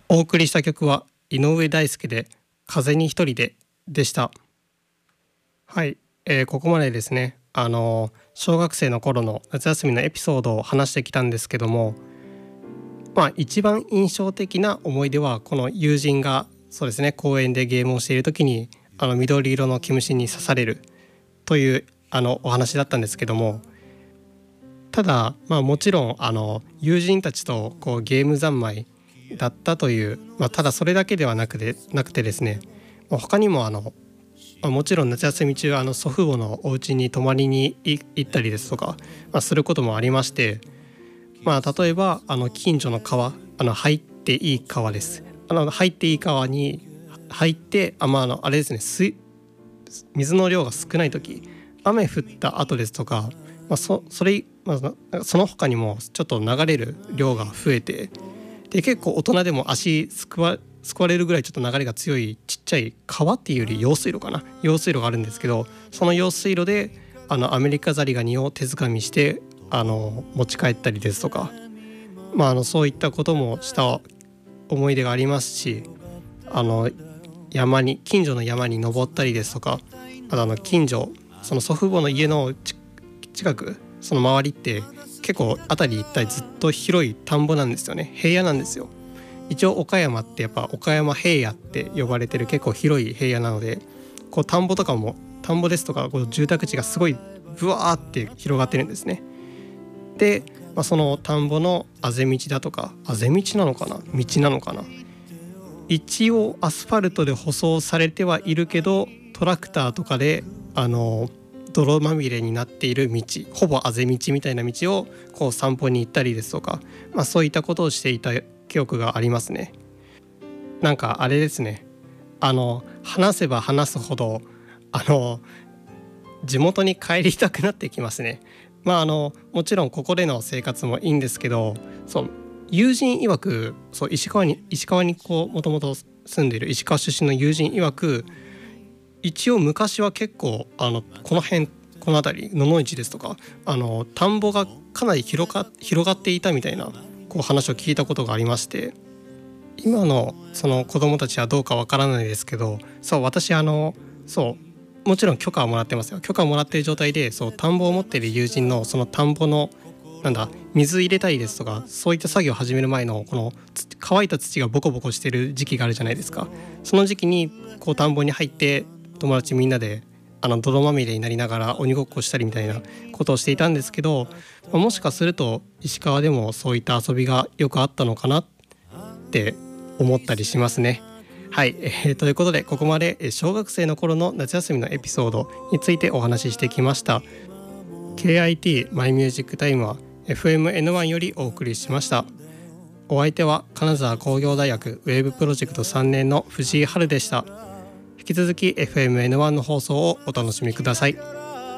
お送りした曲は井上大輔で風に一人でした。はい、ここまでですね小学生の頃の夏休みのエピソードを話してきたんですけども、一番印象的な思い出はこの友人がそうですね公園でゲームをしている時に緑色の毛虫に刺されるというお話だったんですけども、ただもちろん友人たちとこうゲーム三昧だったという、ただそれだけではなくてですね、他にももちろん夏休み中祖父母のお家に泊まりに行ったりですとか、することもありまして、例えば近所の川入っていい川です。入っていい川に入ってあれですね水の量が少ない時、雨降った後ですとか、その他にもちょっと流れる量が増えて、で結構大人でも足すくわれるぐらいちょっと流れが強いちっちゃい川っていうより用水路があるんですけど、その用水路でアメリカザリガニを手づかみして持ち帰ったりですとか、そういったこともした思い出がありますし、近所の山に登ったりですとか、近所その祖父母の家の近くその周りって結構辺り一帯ずっと広い田んぼなんですよね。平野なんですよ。一応岡山ってやっぱ岡山平野って呼ばれてる結構広い平野なので、こう田んぼですとかこう住宅地がすごいブワーって広がってるんですね。で、その田んぼのあぜ道だとか、道なのかな、一応アスファルトで舗装されてはいるけど、トラクターとかで泥まみれになっている道、ほぼあぜ道みたいな道をこう散歩に行ったりですとか、そういったことをしていた記憶がありますね。なんかあれですね、話せば話すほど地元に帰りたくなってきますね。もちろんここでの生活もいいんですけど、そう友人曰く、そう石川にこうもともと住んでいる石川出身の友人曰く、一応昔は結構この辺り野々市ですとか田んぼがかなり広がっていたみたいなこう話を聞いたことがありまして、今のその子供たちはどうかわからないですけど、そう私そうもちろん許可はもらってますよ。許可をもらっている状態でそう田んぼを持っている友人のその田んぼの水入れたりですとか、そういった作業を始める前のこの乾いた土がボコボコしてる時期があるじゃないですか。その時期にこう田んぼに入って友達みんなで泥まみれになりながら鬼ごっこしたりみたいなことをしていたんですけど、もしかすると石川でもそういった遊びがよくあったのかなって思ったりしますね。はい、ということでここまで小学生の頃の夏休みのエピソードについてお話ししてきました。 KIT マイミュージックタイムは FMN1 よりお送りしました。お相手は金沢工業大学ウェーブプロジェクト3年の藤井春でした。引き続き FMN1 の放送をお楽しみください。